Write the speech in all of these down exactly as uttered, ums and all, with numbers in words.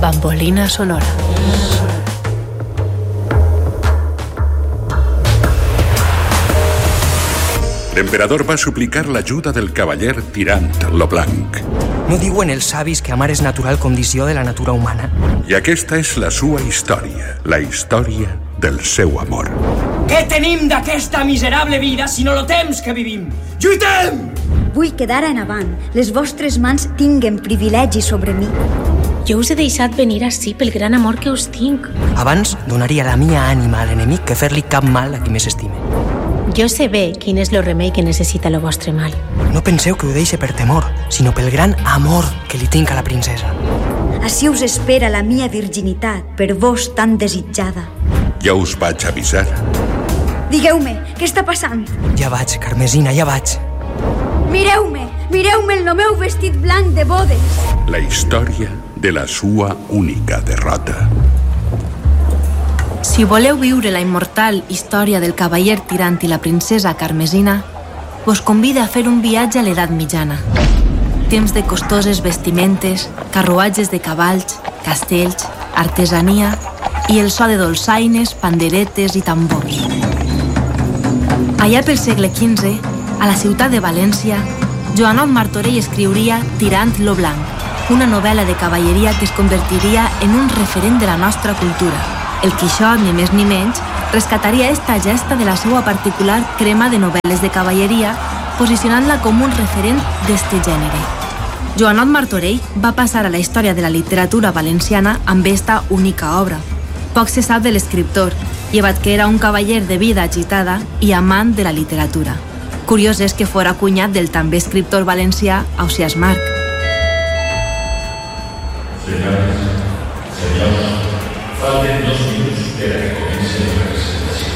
Bambolina sonora. L'emperador va suplicar l'ajuda del cavaller Tirant lo Blanc. No diuen els savis que amar és natural condició de la natura humana? I aquesta és la sua història, la història del seu amor. Què tenim d'aquesta miserable vida si no lo temps que vivim? Lluitem! Vull que d'ara en avant les vostres mans tinguen privilegi sobre mi. Jo us he deixat venir ací pel gran amor que us tinc. Abans donaria la mia ànima a l'enemic que fer-li cap mal a qui més estime. Jo sé bé quin és el remei que necessita el vostre mal. No penseu que ho deixe per temor, sinó pel gran amor que li tinc a la princesa. Així us espera la mia virginitat, per vos tan desitjada. Ja us vaig avisar. Digueu-me, què està passant? Ja vaig, Carmesina, ja vaig. Mireu-me, mireu-me el meu vestit blanc de bodes. La història de la sua única derrota. Si voleu viure la immortal història del cavaller Tirant i la princesa Carmesina, vos convida a fer un viatge a l'edat mitjana. Temps de costoses vestimentes, carruatges de cavalls, castells, artesania i el so de dolçaines, panderetes i tambors. Allà pel segle quinze, a la ciutat de València, Joanot Martorell escriuria Tirant lo Blanc, una novel·la de cavalleria que es convertiria en un referent de la nostra cultura. El Quixot, ni més ni menys, rescataria esta gesta de la seva particular crema de novel·les de cavalleria, posicionant-la com un referent d'este gènere. Joanot Martorell va passar a la història de la literatura valenciana amb esta única obra. Poc se sap de l'escriptor, llevat que era un cavaller de vida agitada i amant de la literatura. Curiós és que fora cunyat del també escriptor valencià Ausiàs March. Senyores, senyors, falten dos minuts per a que comenci la representació.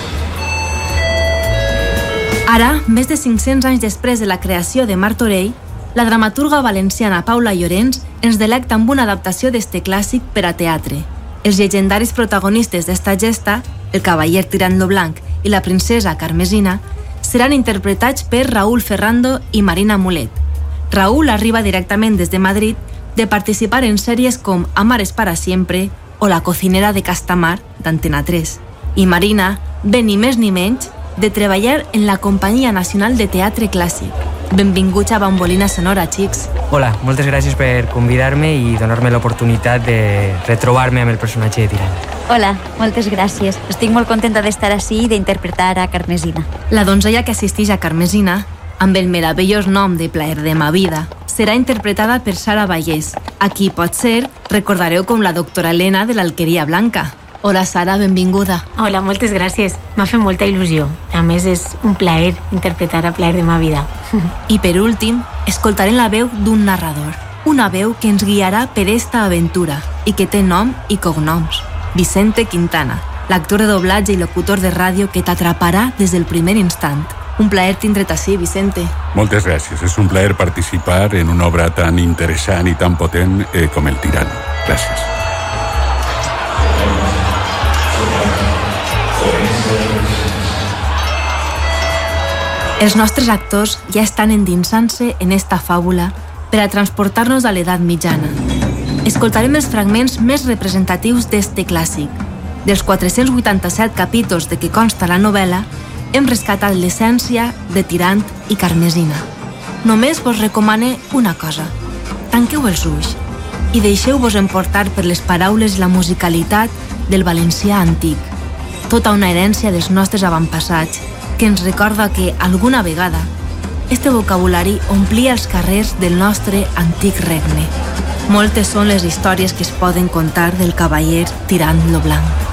Ara, més de cinc-cents anys després de la creació de Martorell, la dramaturga valenciana Paula Llorens ens delecta amb una adaptació d'este clàssic per a teatre. Els llegendaris protagonistes d'esta gesta, el cavaller Tirant lo Blanc i la princesa Carmesina, seran interpretats per Raúl Ferrando i Marina Mulet. Raúl arriba directament des de Madrid de participar en sèries com Amares para siempre o La cocinera de Castamar, d'Antena tres. I Marina ve ni més ni menys de treballar en la Companyia Nacional de Teatre Clàssic. Benvinguts a Bambolina Sonora, xics. Hola, moltes gràcies per convidar-me i donar-me l'oportunitat de retrobar-me amb el personatge de Tirant. Hola, moltes gràcies. Estic molt contenta d'estar ací i d'interpretar a Carmesina. La donzella que assisteix a Carmesina, amb el meravellós nom de Plaer de ma vida, serà interpretada per Sara Vallès, a qui potser recordareu com la doctora Helena de l'Alqueria Blanca. Hola, Sara, benvinguda. Hola, moltes gràcies. M'ha fet molta il·lusió. A més, és un plaer interpretar a Plaer de ma vida. I per últim, escoltarem la veu d'un narrador. Una veu que ens guiarà per esta aventura i que té nom i cognoms. Vicente Quintana, l'actor de doblatge i locutor de ràdio que t'atraparà des del primer instant. Un plaer tindre't ací, Vicente. Moltes gràcies. És un plaer participar en una obra tan interessant i tan potent eh, com el Tirant. Gràcies. Els nostres actors ja estan endinsant-se en esta fàbula per a transportar-nos a l'edat mitjana. Escoltarem els fragments més representatius d'este clàssic. Dels quatre-cents vuitanta-set capítols de què consta la novel·la, hem rescatat l'essència de Tirant i Carmesina. Només vos recomane una cosa. Tanqueu els ulls i deixeu-vos emportar per les paraules i la musicalitat del valencià antic. Tota una herència dels nostres avantpassats que ens recorda que, alguna vegada, este vocabulari omplia els carrers del nostre antic regne. Moltes són les històries que es poden contar del cavaller Tirant lo Blanc.